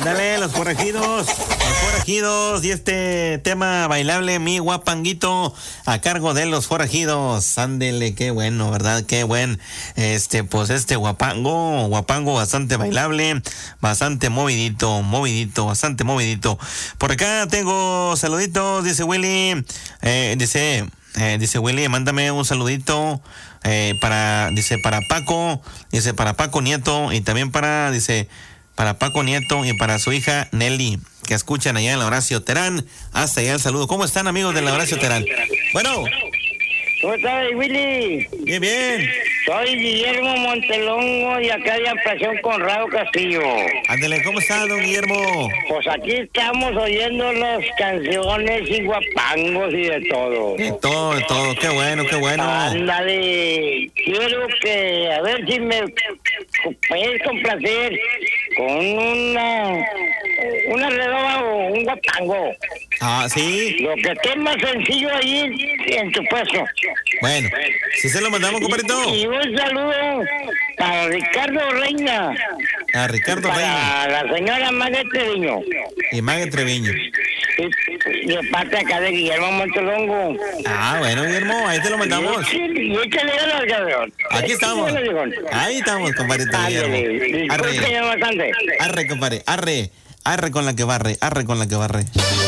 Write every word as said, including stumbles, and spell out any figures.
Ándale, los forajidos, los forajidos y este tema bailable, mi guapanguito, a cargo de los forajidos. Ándele, qué bueno, ¿verdad? Qué buen, este, pues este guapango, guapango bastante bailable, bastante movidito, movidito, bastante movidito. Por acá tengo saluditos, dice Willy, eh, dice, eh, dice Willy, mándame un saludito. Eh, para, dice, para Paco, dice, para Paco Nieto y también para, dice, para Paco Nieto y para su hija Nelly, que escuchan allá en la Horacio Terán. Hasta allá el saludo. ¿Cómo están, amigos de la Horacio Terán? Bueno. ¿Cómo estás, Willy? Bien, bien. Soy Guillermo Montelongo y acá de Ampliación Conrado Castillo. Ándale, ¿cómo está, don Guillermo? Pues aquí estamos oyendo las canciones y guapangos y de todo. De todo, de todo. Qué bueno, qué bueno. Ándale, quiero que, a ver si me puedes complacer con una, una redoba o un guapango. Ah, sí. Lo que esté más sencillo ahí en tu puesto. Bueno, si se lo mandamos, compadrito. Y un saludo para Ricardo Reina. A Ricardo para Reina. Para la señora Maga Treviño. Y Maga Treviño. Y, y de parte acá de Guillermo Montelongo. Ah, bueno, Guillermo, ahí te lo mandamos. Y échale ganas, cabrón. Aquí estamos. Ahí estamos, compadrito Guillermo. Arre. Arre, Arre, compadre. Arre. Arre con la que barre. Arre con la que barre.